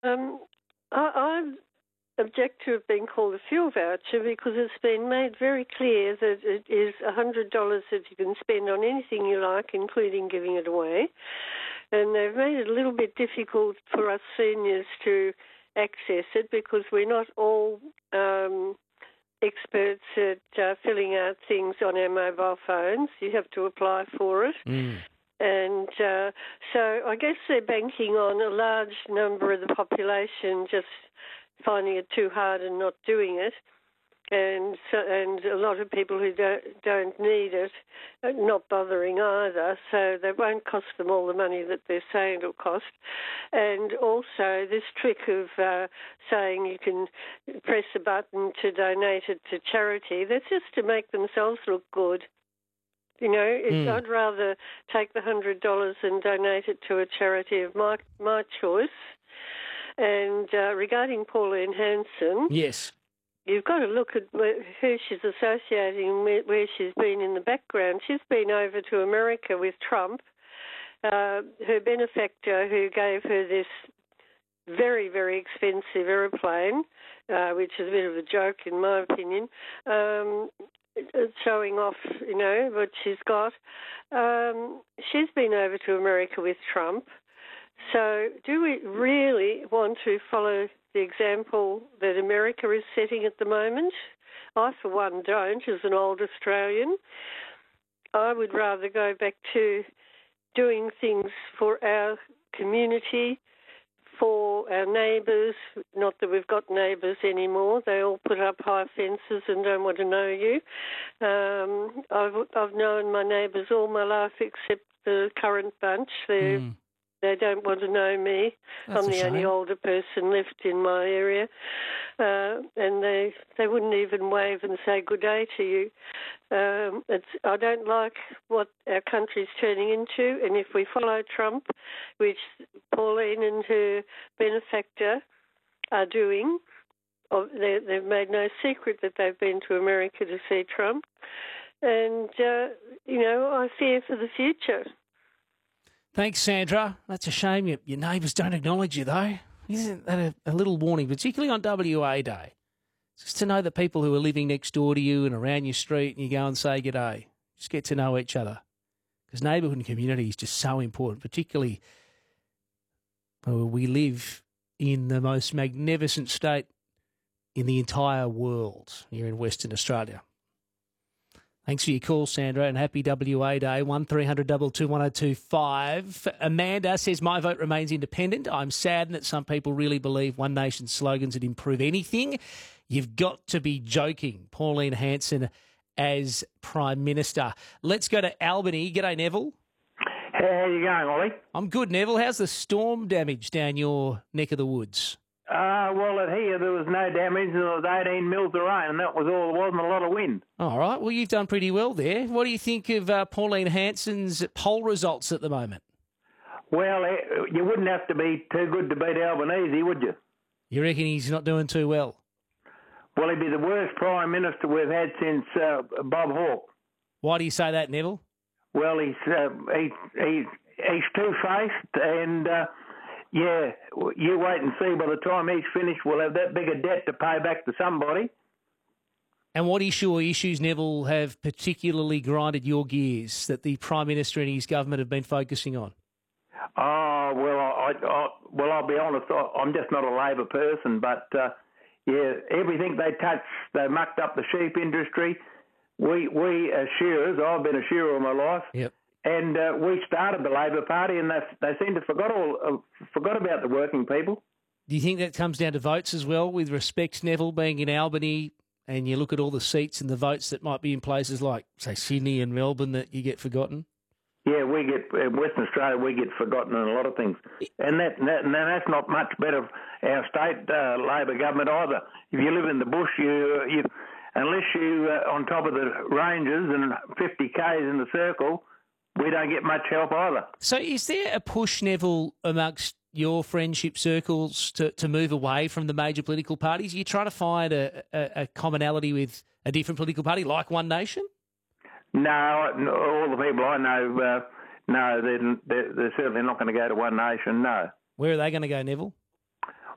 Um, I object to it being called a fuel voucher because it's been made very clear that it is $100 that you can spend on anything you like, including giving it away. And they've made it a little bit difficult for us seniors to access it because we're not all experts at filling out things on our mobile phones. You have to apply for it. And so I guess they're banking on a large number of the population just finding it too hard and not doing it, and a lot of people who don't need it not bothering either, so they won't cost them all the money that they're saying it'll cost. And also this trick of saying you can press a button to donate it to charity, that's just to make themselves look good. You know, I'd rather take the $100 and donate it to a charity of my choice. And regarding Pauline Hanson, yes, you've got to look at who she's associating with, where she's been in the background. She's been over to America with Trump. Her benefactor, who gave her this very, very expensive aeroplane, which is a bit of a joke in my opinion, showing off, you know, what she's got. She's been over to America with Trump. So do we really want to follow the example that America is setting at the moment? I, for one, don't, as an old Australian. I would rather go back to doing things for our community, for our neighbours. Not that we've got neighbours anymore. They all put up high fences and don't want to know you. I've known my neighbours all my life except the current bunch. They don't want to know me. That's I'm the only older person left in my area. And they wouldn't even wave and say good day to you. I don't like what our country's turning into, and if we follow Trump, which Pauline and her benefactor are doing, they've made no secret that they've been to America to see Trump, and, I fear for the future. Thanks, Sandra. That's a shame your neighbours don't acknowledge you, though. Isn't that a little warning, particularly on WA Day? Just to know the people who are living next door to you and around your street, and you go and say good day. Just get to know each other. Because neighbourhood and community is just so important, particularly we live in the most magnificent state in the entire world here in Western Australia. Thanks for your call, Sandra, and happy WA Day. 1300 222 1025. Amanda says, my vote remains independent. I'm saddened that some people really believe One Nation slogans would improve anything. You've got to be joking. Pauline Hanson as Prime Minister. Let's go to Albany. G'day, Neville. How are you going, Ollie? I'm good, Neville. How's the storm damage down your neck of the woods? Well, here there was no damage. There was 18 mils of rain, and that was all. There wasn't a lot of wind. All right. Well, you've done pretty well there. What do you think of Pauline Hanson's poll results at the moment? Well, you wouldn't have to be too good to beat Albanese, would you? You reckon he's not doing too well? Well, he'd be the worst Prime Minister we've had since Bob Hawke. Why do you say that, Neville? Well, he's two-faced, and yeah, you wait and see. By the time he's finished, we'll have that big a debt to pay back to somebody. And what issue or issues, Neville, have particularly grinded your gears that the Prime Minister and his government have been focusing on? Oh, well, I'll be honest, I'm just not a Labor person, but yeah, everything they touch, they mucked up the sheep industry. We as shearers, I've been a shearer all my life, yep. And we started the Labor Party, and they seem to forgot about the working people. Do you think that comes down to votes as well, with respect, Neville, being in Albany, and you look at all the seats and the votes that might be in places like, say, Sydney and Melbourne, that you get forgotten? Yeah, we get in Western Australia. We get forgotten in a lot of things, and that's not much better. Our state Labor government either. If you live in the bush, you unless you on top of the ranges and 50 k's in the circle, we don't get much help either. So, is there a push, Neville, amongst your friendship circles to move away from the major political parties? Are you trying to find a commonality with a different political party like One Nation? No, all the people I know, no, they're certainly not going to go to One Nation, no. Where are they going to go, Neville?